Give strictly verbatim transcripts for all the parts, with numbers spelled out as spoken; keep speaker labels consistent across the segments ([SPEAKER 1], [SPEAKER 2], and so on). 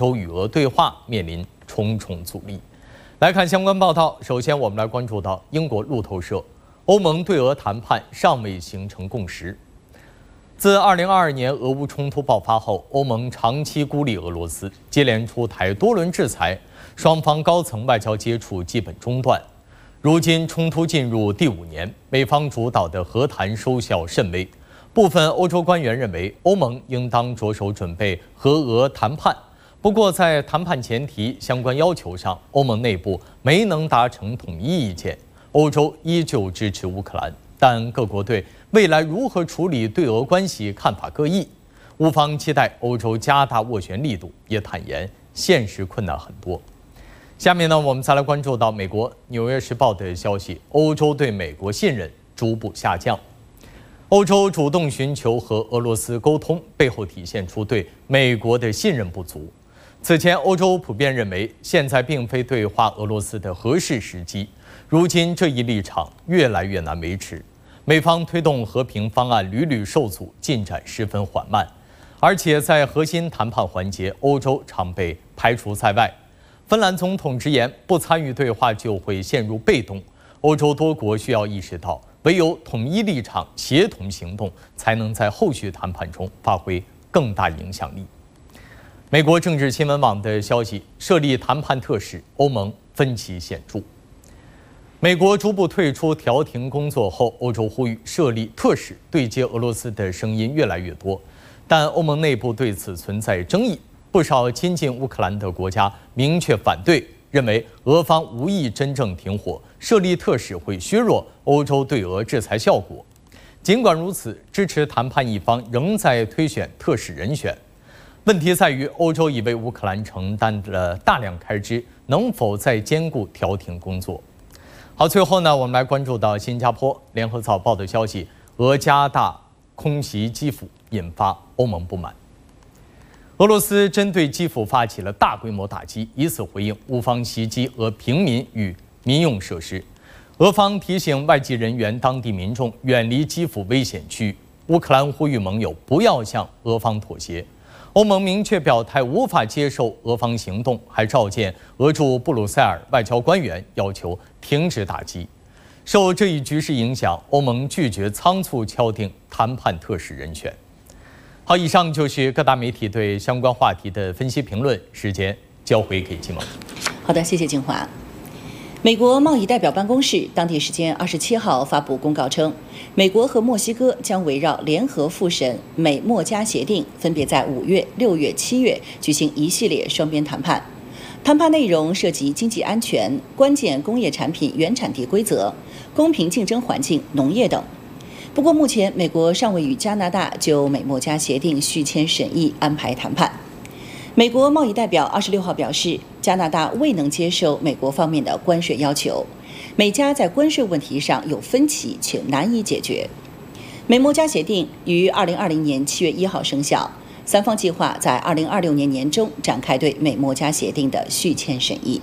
[SPEAKER 1] 洲与俄对话面临重重阻力。来看相关报道，首先我们来关注到英国路透社，欧盟对俄谈判尚未形成共识。自二零二二年俄乌冲突爆发后，欧盟长期孤立俄罗斯，接连出台多轮制裁，双方高层外交接触基本中断。如今冲突进入第五年，美方主导的和谈收效甚微。部分欧洲官员认为，欧盟应当着手准备和俄谈判。不过，在谈判前提相关要求上，欧盟内部没能达成统一意见。欧洲依旧支持乌克兰，但各国对未来如何处理对俄关系看法各异。乌方期待欧洲加大斡旋力度，也坦言现实困难很多。下面呢，我们再来关注到美国《纽约时报》的消息：欧洲对美国信任逐步下降。欧洲主动寻求和俄罗斯沟通，背后体现出对美国的信任不足。此前，欧洲普遍认为现在并非对话俄罗斯的合适时机。如今，这一立场越来越难维持。美方推动和平方案屡屡受阻，进展十分缓慢，而且在核心谈判环节，欧洲常被排除在外。芬兰总统直言，不参与对话就会陷入被动。欧洲多国需要意识到，唯有统一立场、协同行动，才能在后续谈判中发挥更大影响力。美国政治新闻网的消息，设立谈判特使，欧盟分歧显著。美国逐步退出调停工作后，欧洲呼吁设立特使对接俄罗斯的声音越来越多，但欧盟内部对此存在争议。不少亲近乌克兰的国家明确反对，认为俄方无意真正停火，设立特使会削弱欧洲对俄制裁效果。尽管如此，支持谈判一方仍在推选特使人选。问题在于，欧洲已为乌克兰承担了大量开支，能否再兼顾调停工作？好，最后呢，我们来关注到新加坡《联合早报》的消息：俄加大空袭基辅，引发欧盟不满。俄罗斯针对基辅发起了大规模打击，以此回应乌方袭击俄平民与民用设施。俄方提醒外籍人员、当地民众远离基辅危险区域。乌克兰呼吁盟友不要向俄方妥协。欧盟明确表态无法接受俄方行动，还召见俄驻布鲁塞尔外交官员，要求停止打击。受这一局势影响，欧盟拒绝仓促敲定谈判特使人选。好，以上就是各大媒体对相关话题的分析评论。时间交回给金萌。
[SPEAKER 2] 好的，谢谢静华。美国贸易代表办公室当地时间二十七号发布公告称，美国和墨西哥将围绕联合复审美墨加协定，分别在五月、六月、七月举行一系列双边谈判。谈判内容涉及经济安全、关键工业产品原产地规则、公平竞争环境、农业等。不过，目前美国尚未与加拿大就美墨加协定续签审议安排谈判。美国贸易代表二十六号表示，加拿大未能接受美国方面的关税要求，美加在关税问题上有分歧且难以解决。美墨加协定于二零二零年七月一号生效，三方计划在二零二六年年中展开对美墨加协定的续签审议。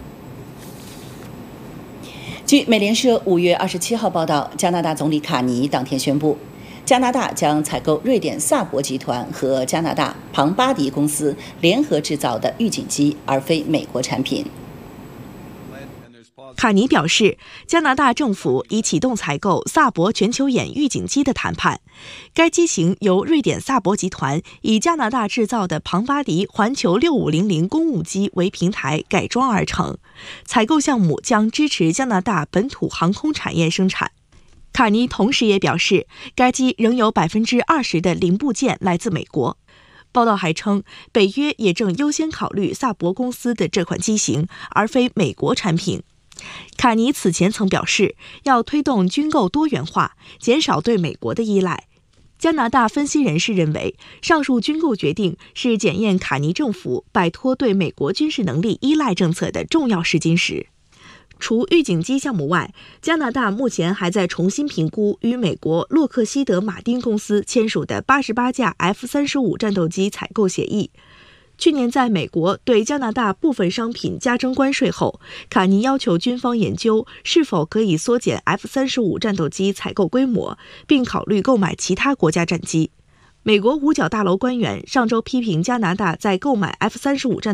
[SPEAKER 2] 据美联社五月二十七号报道，加拿大总理卡尼当天宣布，加拿大将采购瑞典萨博集团和加拿大庞巴迪公司联合制造的预警机，而非美国产品。
[SPEAKER 3] 卡尼表示，加拿大政府已启动采购萨博全球眼预警机的谈判。该机型由瑞典萨博集团以加拿大制造的庞巴迪环球六五零零公务机为平台改装而成。采购项目将支持加拿大本土航空产业生产。卡尼同时也表示，该机仍有百分之二十的零部件来自美国。报道还称，北约也正优先考虑萨博公司的这款机型，而非美国产品。卡尼此前曾表示，要推动军购多元化，减少对美国的依赖。加拿大分析人士认为，上述军购决定是检验卡尼政府摆脱对美国军事能力依赖政策的重要试金石。除预警机项目外，加拿大目前还在重新评估与美国洛克希德马丁公司签署的八十八架 F 三十五战斗机采购协议。去年在美国对加拿大部分商品加征关税后，卡尼要求军方研究是否可以缩减 F 三十五战斗机采购规模，并考虑购买其他国家战机。美国五角大楼官员上周批评加拿大在购买 F 三十五战